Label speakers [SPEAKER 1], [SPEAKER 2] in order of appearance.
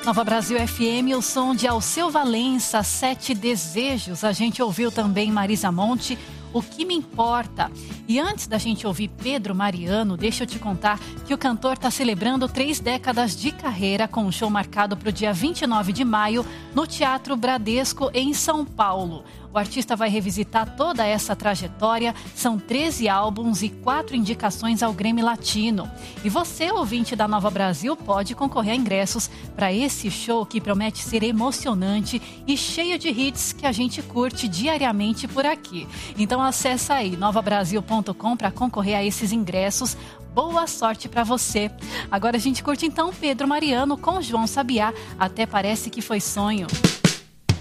[SPEAKER 1] Nova Brasil FM, o som de Alceu Valença, Sete Desejos. A gente ouviu também Marisa Monte, O Que Me Importa. E antes da gente ouvir Pedro Mariano, deixa eu te contar que o cantor está celebrando 3 décadas de carreira com um show marcado para o dia 29 de maio no Teatro Bradesco, em São Paulo. O artista vai revisitar toda essa trajetória, são 13 álbuns e 4 indicações ao Grammy Latino. E você, ouvinte da Nova Brasil, pode concorrer a ingressos para esse show que promete ser emocionante e cheio de hits que a gente curte diariamente por aqui. Então acessa aí novabrasil.com para concorrer a esses ingressos. Boa sorte para você. Agora a gente curte então Pedro Mariano com João Sabiá, Até Parece Que Foi Sonho.